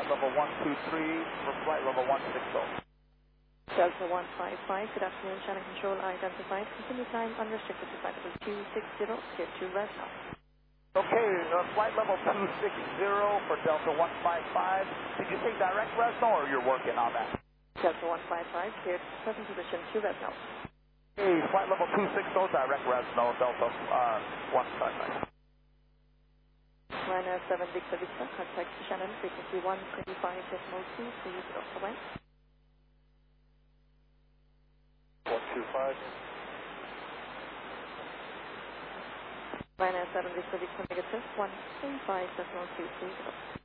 level 123 for flight level 160. Delta 155, good afternoon, Shannon Control identified. Continue climb unrestricted to flight level 260, clear to rest now. Okay, flight level 260 for Delta 155. Did you say direct rest now or you're working on that? Delta 155, cleared present position to rest now. Hey, flight level 260, direct rest now, Delta 155. Ryanair 7 Victor Victor, contact Shannon, frequency 125.230, bye-bye. 125. Ryanair 7 Victor Victor negative 125.230.